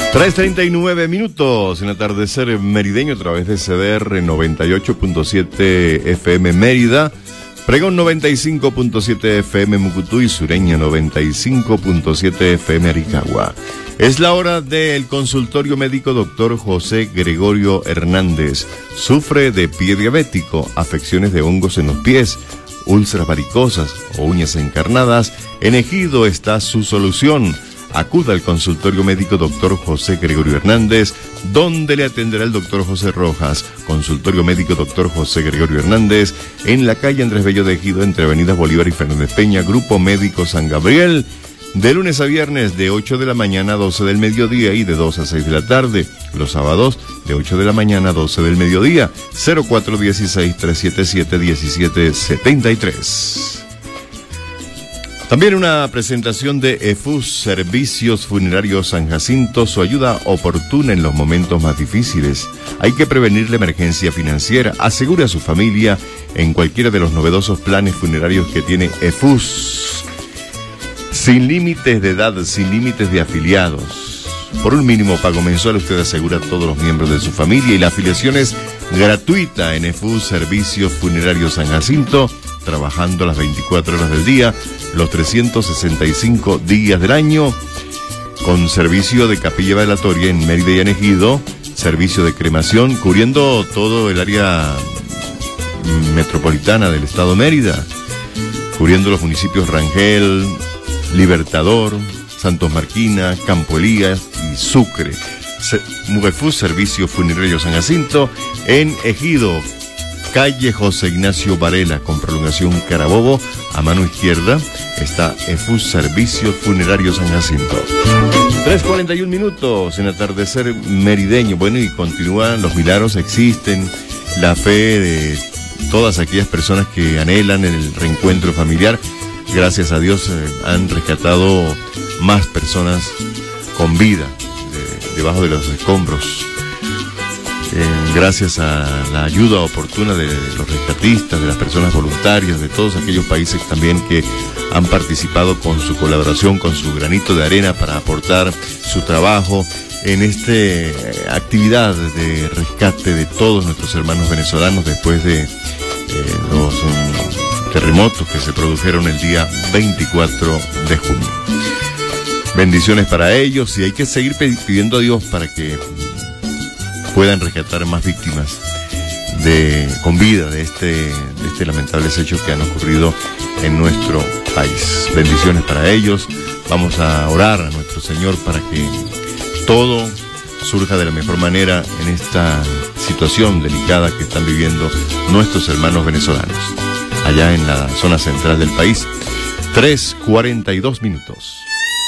3:39 minutos en atardecer merideño a través de CDR 98.7 FM Mérida, Pregón 95.7 FM Mucutú y Sureña 95.7 FM Aricagua. Es la hora del consultorio médico Dr. José Gregorio Hernández. Sufre de pie diabético, afecciones de hongos en los pies, úlceras varicosas o uñas encarnadas. En Ejido está su solución. Acuda al consultorio médico Dr. José Gregorio Hernández, donde le atenderá el Dr. José Rojas. Consultorio médico Dr. José Gregorio Hernández, en la calle Andrés Bello de Ejido, entre Avenidas Bolívar y Fernández Peña, Grupo Médico San Gabriel, de lunes a viernes de 8 de la mañana a 12 del mediodía y de 2 a 6 de la tarde. Los sábados de 8 de la mañana a 12 del mediodía. 0416-377-1773. También una presentación de EFUS Servicios Funerarios San Jacinto, su ayuda oportuna en los momentos más difíciles. Hay que prevenir la emergencia financiera. Asegure a su familia en cualquiera de los novedosos planes funerarios que tiene EFUS. Sin límites de edad, sin límites de afiliados. Por un mínimo pago mensual usted asegura a todos los miembros de su familia y la afiliación es gratuita en EFUS Servicios Funerarios San Jacinto, trabajando las 24 horas del día, los 365 días del año, con servicio de capilla velatoria en Mérida y en Ejido, servicio de cremación, cubriendo todo el área metropolitana del estado de Mérida, cubriendo los municipios Rangel, Libertador, Santos Marquina, Campo Elías y Sucre. EFUS Servicio Funerario San Jacinto en Ejido, calle José Ignacio Varela, con prolongación Carabobo, a mano izquierda está EFUS Servicio Funerario San Jacinto. 3:41 minutos en atardecer merideño. Bueno, y continúan, los milagros existen, la fe de todas aquellas personas que anhelan el reencuentro familiar. Gracias a Dios han rescatado más personas con vida debajo de los escombros. Gracias a la ayuda oportuna de los rescatistas, de las personas voluntarias, de todos aquellos países también que han participado con su colaboración, con su granito de arena para aportar su trabajo en esta actividad de rescate de todos nuestros hermanos venezolanos después de los terremotos que se produjeron el día 24 de junio. Bendiciones para ellos, y hay que seguir pidiendo a Dios para que puedan rescatar más víctimas con vida de este lamentables hechos que han ocurrido en nuestro país. Bendiciones para ellos. Vamos a orar a nuestro Señor para que todo surja de la mejor manera en esta situación delicada que están viviendo nuestros hermanos venezolanos allá en la zona central del país. 3:42 minutos.